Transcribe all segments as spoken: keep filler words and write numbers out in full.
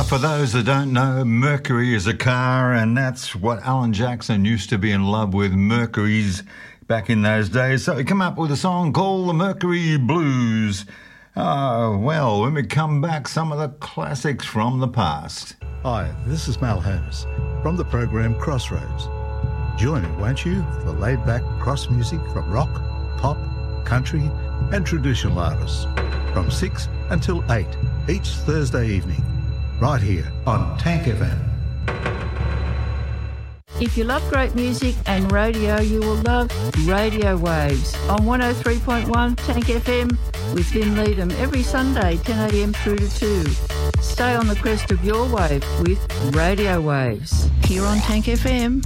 for those that don't know, Mercury is a car, and that's what Alan Jackson used to be in love with, Mercuries, back in those days. So he came up with a song called the Mercury Blues. Oh, well, when we come back, some of the classics from the past. Hi, this is Mal Holmes from the program Crossroads. Join me, won't you, for laid-back cross music from rock, pop, country and traditional artists from six until eight each Thursday evening, right here on Tank F M. If you love great music and radio, you will love Radio Waves on one oh three point one Tank F M with Vin Leadham every Sunday, ten a m through to two. Stay on the crest of your wave with Radio Waves here on Tank F M.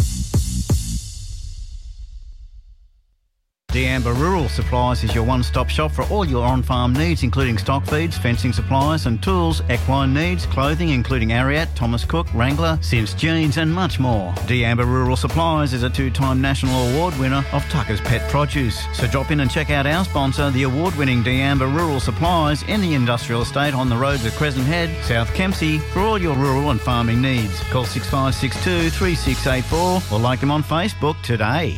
D'Amber Rural Supplies is your one-stop shop for all your on-farm needs, including stock feeds, fencing supplies and tools, equine needs, clothing including Ariat, Thomas Cook, Wrangler, Sims Jeans and much more. D'Amber Rural Supplies is a two-time national award winner of Tucker's Pet Produce. So drop in and check out our sponsor, the award-winning D'Amber Rural Supplies in the industrial estate on the roads of Crescent Head, South Kempsey, for all your rural and farming needs. Call six five six two, three six eight four or like them on Facebook today.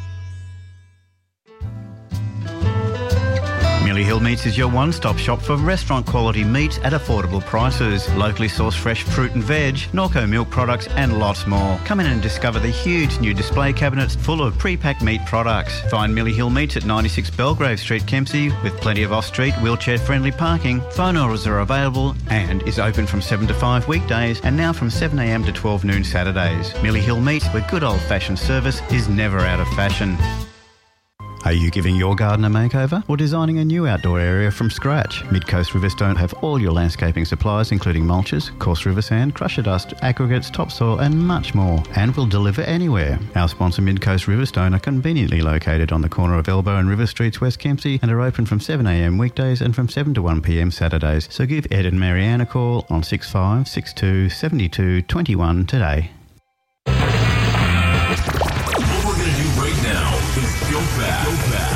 Millie Hill Meats is your one-stop shop for restaurant-quality meats at affordable prices. Locally sourced fresh fruit and veg, Norco milk products and lots more. Come in and discover the huge new display cabinets full of pre-packed meat products. Find Millie Hill Meats at ninety-six Belgrave Street, Kempsey, with plenty of off-street, wheelchair-friendly parking. Phone orders are available and is open from seven to five weekdays and now from seven a m to twelve noon Saturdays. Millie Hill Meats, where good old-fashioned service is never out of fashion. Are you giving your garden a makeover or designing a new outdoor area from scratch? Mid-Coast Riverstone have all your landscaping supplies, including mulches, coarse river sand, crusher dust, aggregates, topsoil and much more, and will deliver anywhere. Our sponsor Mid-Coast Riverstone are conveniently located on the corner of Elbow and River Streets, West Kempsey, and are open from seven a m weekdays and from seven to one p m Saturdays. So give Ed and Marianne a call on six five six two, seven two two one today. What we're going to do right now is go back, go back